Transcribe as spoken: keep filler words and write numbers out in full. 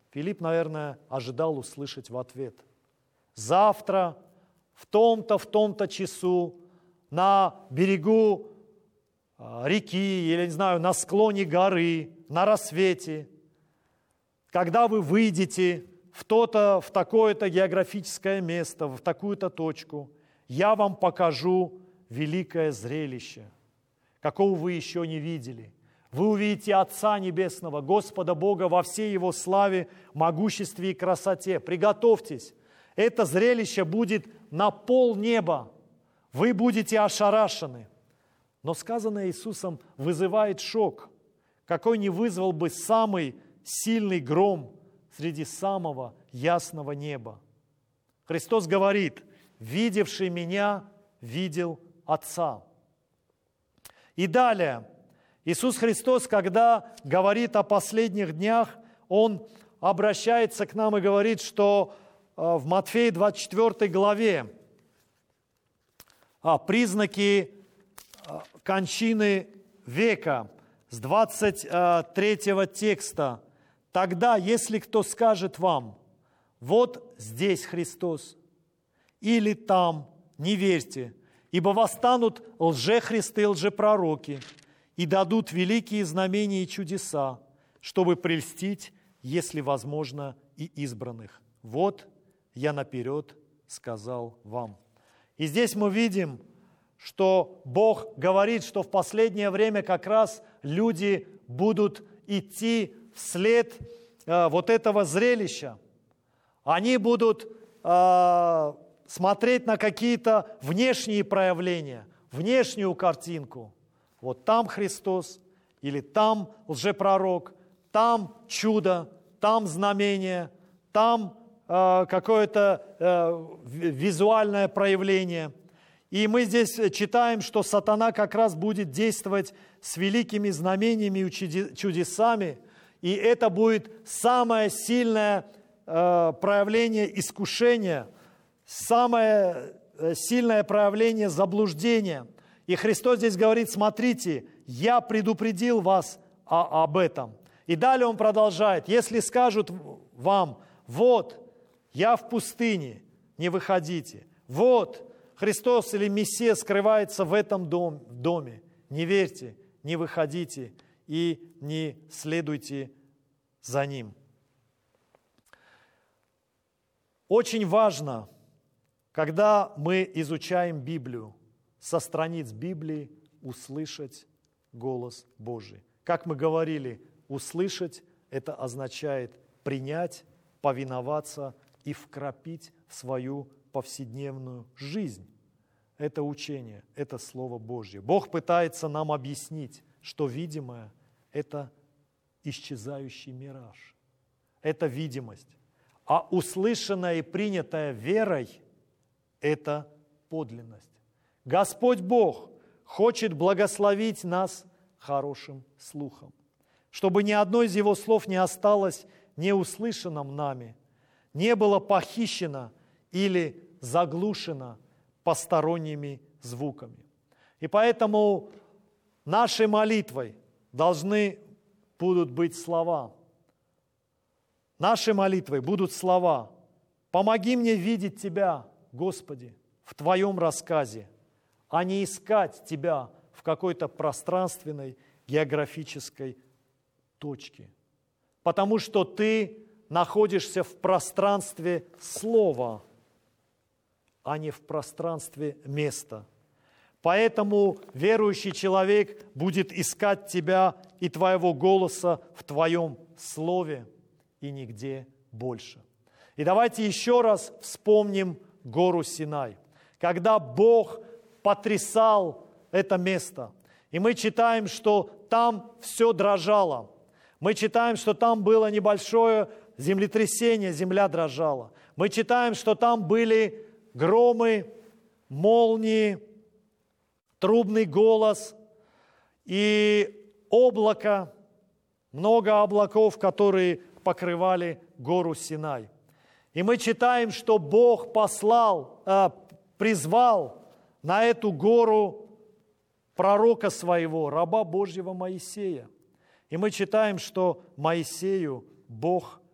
Филипп, наверное, ожидал услышать в ответ: завтра в том-то, в том-то часу на берегу реки, или, не знаю, на склоне горы, на рассвете, когда вы выйдете в то-то, в такое-то географическое место, в такую-то точку, я вам покажу великое зрелище, какого вы еще не видели. Вы увидите Отца Небесного, Господа Бога во всей Его славе, могуществе и красоте. Приготовьтесь, это зрелище будет на пол неба. Вы будете ошарашены. Но сказанное Иисусом вызывает шок, какой не вызвал бы самый сильный гром среди самого ясного неба. Христос говорит: «Видевший Меня, видел Отца». И далее, Иисус Христос, когда говорит о последних днях, Он обращается к нам и говорит, что в Матфея двадцать четвёртой главе признаки кончины века с двадцать третьего текста. «Тогда, если кто скажет вам: вот здесь Христос, или там, не верьте, ибо восстанут лжехристы и лжепророки, и дадут великие знамения и чудеса, чтобы прельстить, если возможно, и избранных. Вот я наперед сказал вам». И здесь мы видим, что Бог говорит, что в последнее время как раз люди будут идти вслед э, вот этого зрелища. Они будут э, смотреть на какие-то внешние проявления, внешнюю картинку. Вот там Христос, или там лжепророк, там чудо, там знамение, там э, какое-то э, визуальное проявление. И мы здесь читаем, что сатана как раз будет действовать с великими знамениями и чудесами, и это будет самое сильное э, проявление искушения, самое сильное проявление заблуждения. И Христос здесь говорит: смотрите, я предупредил вас о, об этом. И далее Он продолжает: если скажут вам: вот, я в пустыне, не выходите. Вот, Христос или Мессия скрывается в этом дом, доме. Не верьте, не выходите и не следуйте за Ним. Очень важно, когда мы изучаем Библию, со страниц Библии услышать голос Божий. Как мы говорили, услышать – это означает принять, повиноваться и вкрапить в свою повседневную жизнь. Это учение, это Слово Божье. Бог пытается нам объяснить, что видимое – это исчезающий мираж, это видимость. А услышанное и принятое верой – это подлинность. Господь Бог хочет благословить нас хорошим слухом, чтобы ни одно из Его слов не осталось неуслышанным нами, не было похищено или заглушено посторонними звуками. И поэтому нашей молитвой должны будут быть слова. Нашей молитвой будут слова: «Помоги мне видеть Тебя, Господи, в Твоем рассказе, а не искать Тебя в какой-то пространственной географической точке, потому что Ты находишься в пространстве слова, а не в пространстве места. Поэтому верующий человек будет искать Тебя и Твоего голоса в Твоем слове и нигде больше». И давайте еще раз вспомним гору Синай, когда Бог потрясал это место. И мы читаем, что там все дрожало. Мы читаем, что там было небольшое землетрясение, земля дрожала. Мы читаем, что там были громы, молнии, трубный голос и облако, много облаков, которые покрывали гору Синай. И мы читаем, что Бог послал, э, призвал на эту гору пророка своего, раба Божьего Моисея. И мы читаем, что Моисею Бог